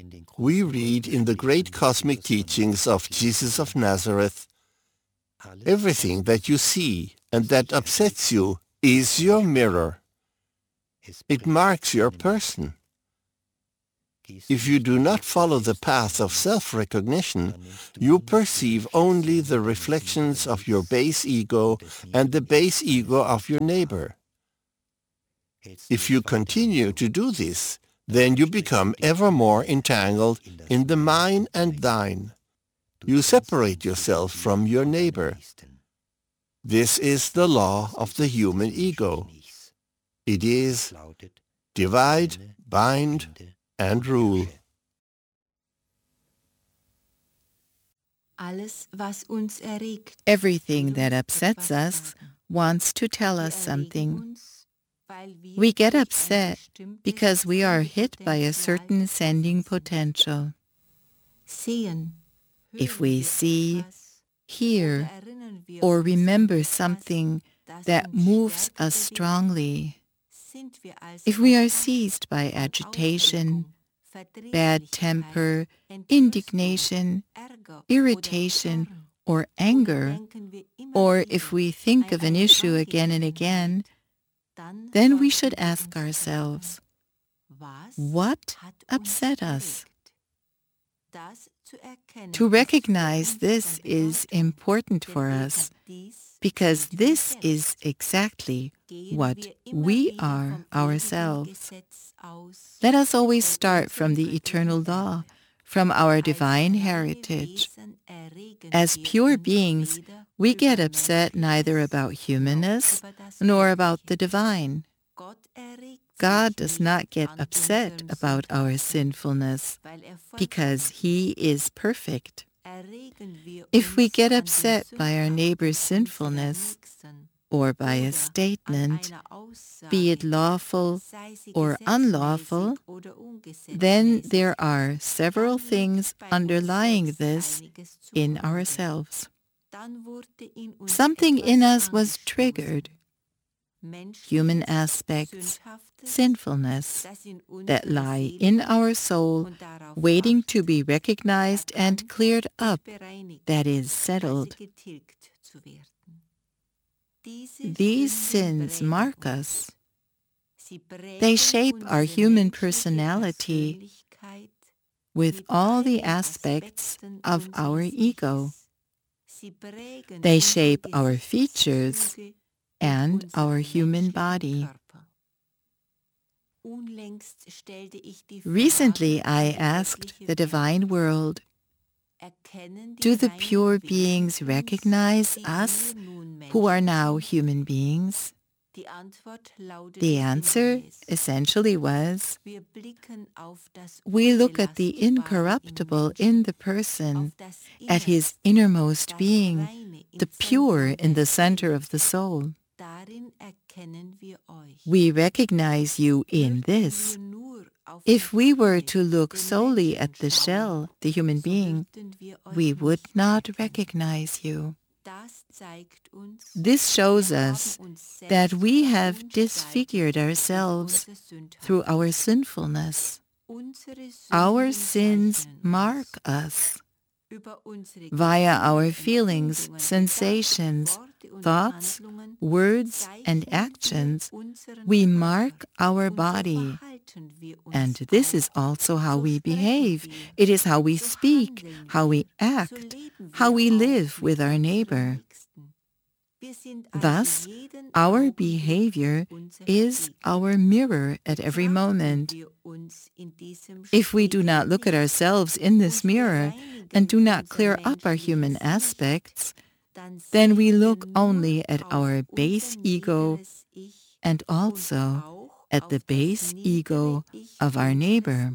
We read in the great cosmic teachings of Jesus of Nazareth, everything that you see and that upsets you is your mirror. It marks your person. If you do not follow the path of self-recognition, you perceive only the reflections of your base ego and the base ego of your neighbor. If you continue to do this, then you become ever more entangled in the mine and thine. You separate yourself from your neighbor. This is the law of the human ego. It is divide, bind, and rule. Everything that upsets us wants to tell us something. We get upset because we are hit by a certain sending potential. If we see, hear, or remember something that moves us strongly, if we are seized by agitation, bad temper, indignation, irritation, or anger, or if we think of an issue again and again, then we should ask ourselves, what upset us? To recognize this is important for us, because this is exactly what we are ourselves. Let us always start from the eternal law, from our divine heritage. As pure beings, we get upset neither about humanness nor about the divine. God does not get upset about our sinfulness because He is perfect. If we get upset by our neighbor's sinfulness or by a statement, be it lawful or unlawful, then there are several things underlying this in ourselves. Something in us was triggered. Human aspects, sinfulness, that lie in our soul, waiting to be recognized and cleared up, that is, settled. These sins mark us. They shape our human personality with all the aspects of our ego. They shape our features and our human body. Recently, I asked the divine world, do the pure beings recognize us who are now human beings? The answer essentially was, we look at the incorruptible in the person, at his innermost being, the pure in the center of the soul. We recognize you in this. If we were to look solely at the shell, the human being, we would not recognize you. This shows us that we have disfigured ourselves through our sinfulness. Our sins mark us. Via our feelings, sensations, thoughts, words, and actions, we mark our body. And this is also how we behave. It is how we speak, how we act, how we live with our neighbor. Thus, our behavior is our mirror at every moment. If we do not look at ourselves in this mirror and do not clear up our human aspects, then we look only at our base ego and also at the base ego of our neighbor.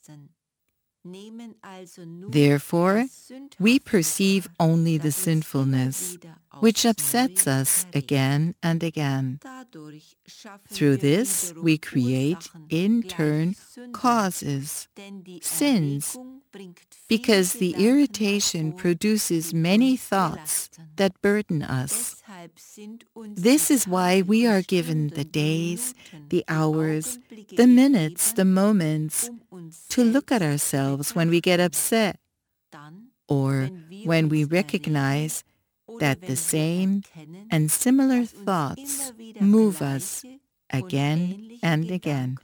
Therefore, we perceive only the sinfulness, which upsets us again and again. Through this, we create, in turn, causes, sins, because the irritation produces many thoughts that burden us. This is why we are given the days, the hours, the minutes, the moments, to look at ourselves when we get upset, or when we recognize that the same and similar thoughts move us again and again.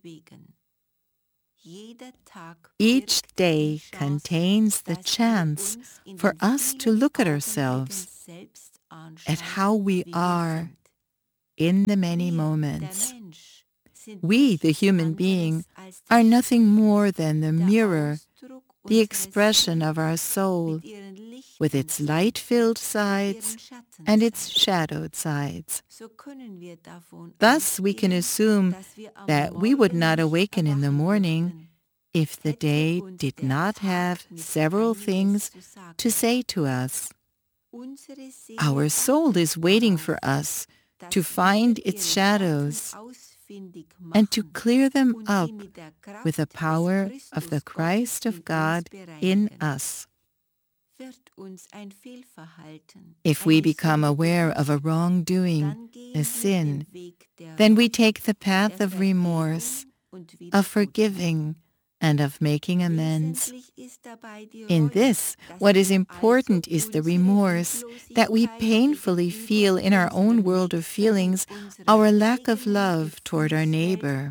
Each day contains the chance for us to look at ourselves, at how we are in the many moments. We, the human being, are nothing more than the mirror, the expression of our soul, with its light-filled sides and its shadowed sides. Thus, we can assume that we would not awaken in the morning if the day did not have several things to say to us. Our soul is waiting for us to find its shadows and to clear them up with the power of the Christ of God in us. If we become aware of a wrongdoing, a sin, then we take the path of remorse, of forgiving, and of making amends. In this, what is important is the remorse that we painfully feel in our own world of feelings, our lack of love toward our neighbor.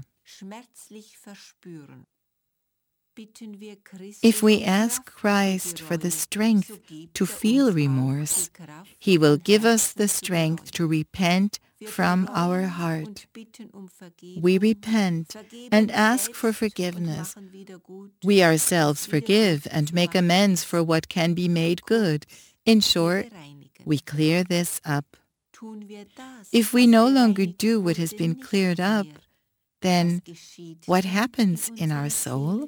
If we ask Christ for the strength to feel remorse, He will give us the strength to repent from our heart. We repent and ask for forgiveness. We ourselves forgive and make amends for what can be made good. In short, we clear this up. If we no longer do what has been cleared up, then what happens in our soul?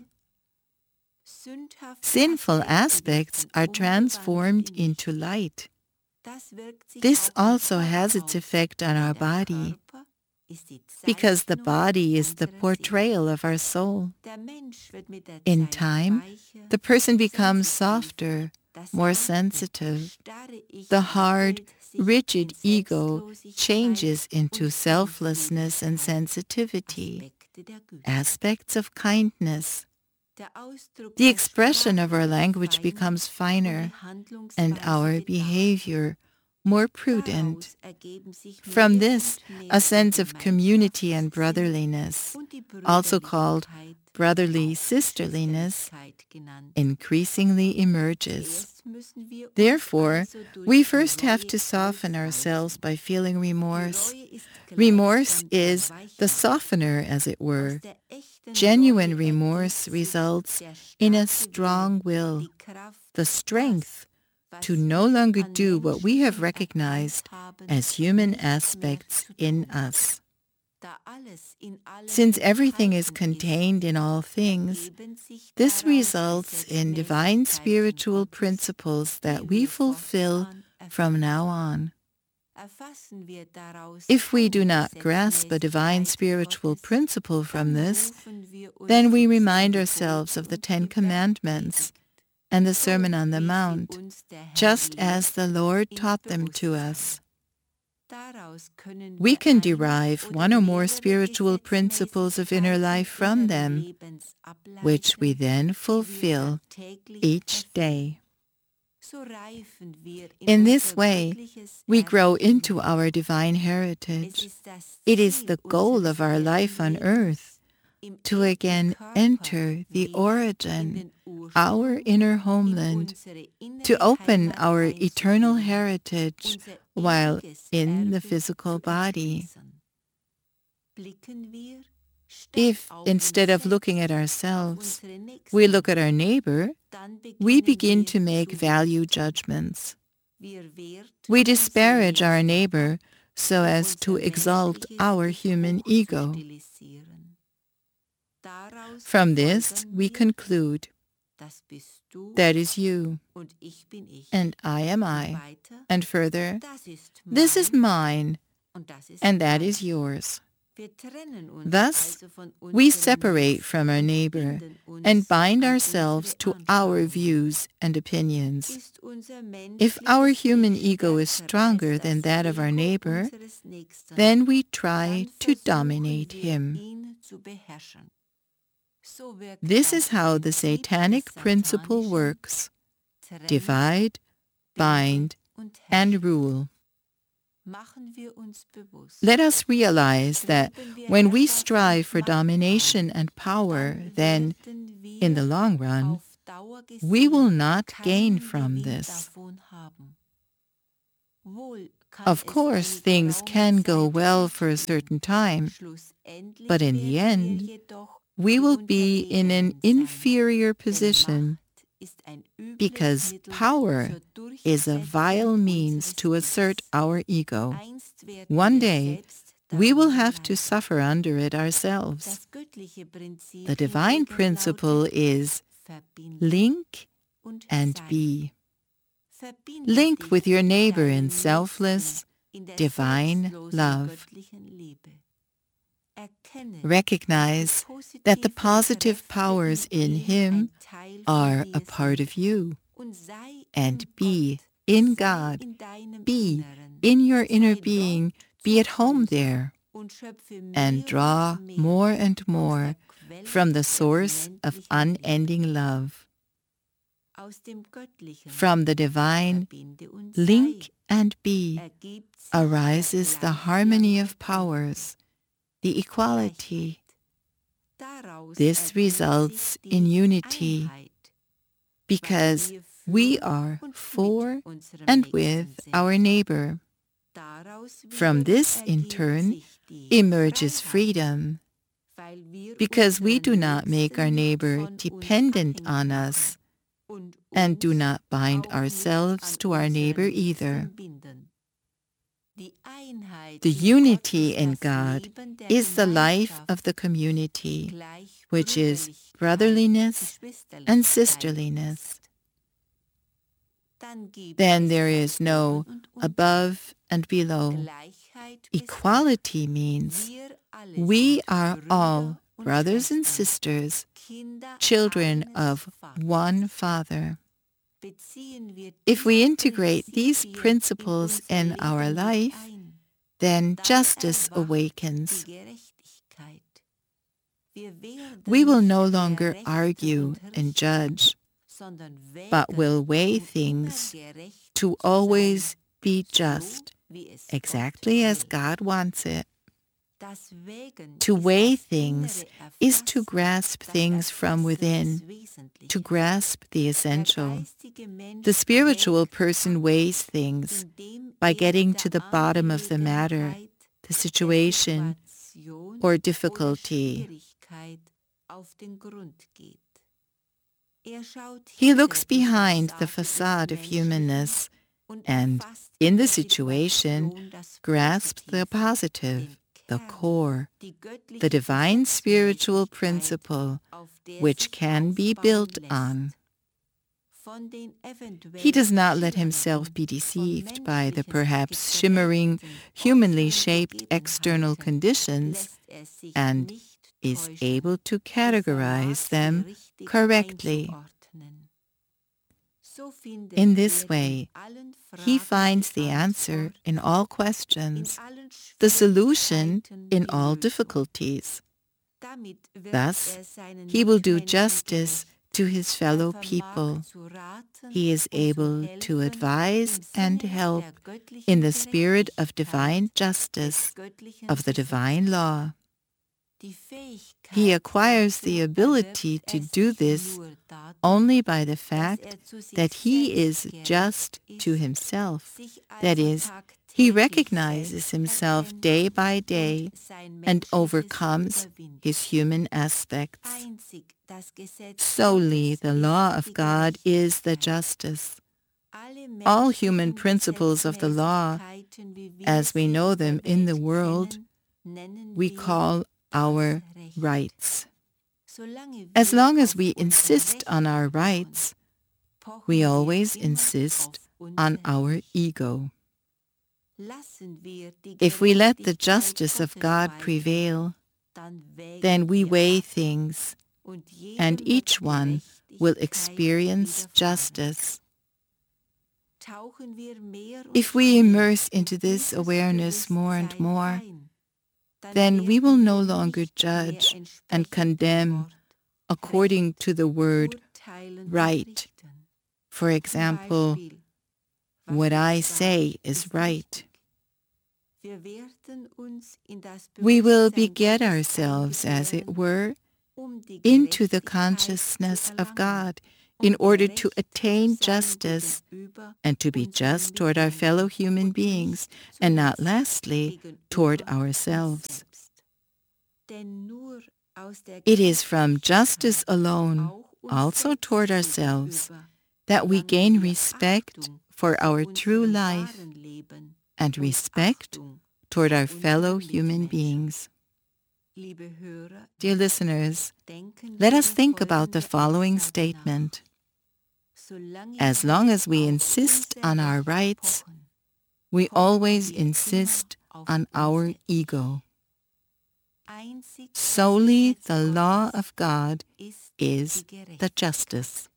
Sinful aspects are transformed into light. This also has its effect on our body, because the body is the portrayal of our soul. In time, the person becomes softer, more sensitive. The hard, rigid ego changes into selflessness and sensitivity, aspects of kindness. The expression of our language becomes finer and our behavior more prudent. From this, a sense of community and brotherliness, also called brotherly sisterliness, increasingly emerges. Therefore, we first have to soften ourselves by feeling remorse. Remorse is the softener, as it were. Genuine remorse results in a strong will, the strength to no longer do what we have recognized as human aspects in us. Since everything is contained in all things, this results in divine spiritual principles that we fulfill from now on. If we do not grasp a divine spiritual principle from this, then we remind ourselves of the Ten Commandments and the Sermon on the Mount, just as the Lord taught them to us. We can derive one or more spiritual principles of inner life from them, which we then fulfill each day. In this way, we grow into our divine heritage. It is the goal of our life on earth to again enter the origin, our inner homeland, to open our eternal heritage while in the physical body. If, instead of looking at ourselves, we look at our neighbor, we begin to make value judgments. We disparage our neighbor so as to exalt our human ego. From this, we conclude, that is you, and I am I, and further, this is mine, and that is yours. Thus, we separate from our neighbor and bind ourselves to our views and opinions. If our human ego is stronger than that of our neighbor, then we try to dominate him. This is how the satanic principle works: divide, bind, and rule. Let us realize that when we strive for domination and power, then, in the long run, we will not gain from this. Of course, things can go well for a certain time, but in the end, we will be in an inferior position because power is a vile means to assert our ego. One day, we will have to suffer under it ourselves. The divine principle is link and be. Link with your neighbor in selfless, divine love. Recognize that the positive powers in him are a part of you, and be in God, be in your inner being, be at home there, and draw more and more from the source of unending love. From the divine link and be arises the harmony of powers, the equality. This results in unity because we are for and with our neighbor. From this, in turn, emerges freedom because we do not make our neighbor dependent on us and do not bind ourselves to our neighbor either. The unity in God is the life of the community, which is brotherliness and sisterliness. Then there is no above and below. Equality means we are all brothers and sisters, children of one Father. If we integrate these principles in our life, then justice awakens. We will no longer argue and judge, but will weigh things to always be just, exactly as God wants it. To weigh things is to grasp things from within, to grasp the essential. The spiritual person weighs things by getting to the bottom of the matter, the situation, or difficulty. He looks behind the facade of humanness and, in the situation, grasps the positive, the core, the divine spiritual principle which can be built on. He does not let himself be deceived by the perhaps shimmering, humanly shaped external conditions and is able to categorize them correctly. In this way, he finds the answer in all questions, the solution in all difficulties. Thus, he will do justice to his fellow people. He is able to advise and help in the spirit of divine justice, of the divine law. He acquires the ability to do this only by the fact that he is just to himself. That is, he recognizes himself day by day and overcomes his human aspects. Solely the law of God is the justice. All human principles of the law, as we know them in the world, we call our rights. As long as we insist on our rights, we always insist on our ego. If we let the justice of God prevail, then we weigh things, and each one will experience justice. If we immerse into this awareness more and more, then we will no longer judge and condemn according to the word right. For example, what I say is right. We will beget ourselves, as it were, into the consciousness of God in order to attain justice and to be just toward our fellow human beings, and not lastly, toward ourselves. It is from justice alone, also toward ourselves, that we gain respect for our true life and respect toward our fellow human beings. Dear listeners, let us think about the following statement. As long as we insist on our rights, we always insist on our ego. Solely the law of God is the justice.